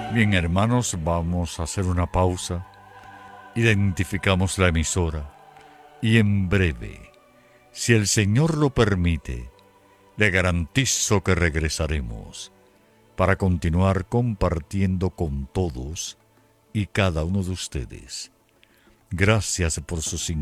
Bien, hermanos, vamos a hacer una pausa. Identificamos la emisora y en breve, si el Señor lo permite, le garantizo que regresaremos para continuar compartiendo con todos y cada uno de ustedes. Gracias por su sintonía.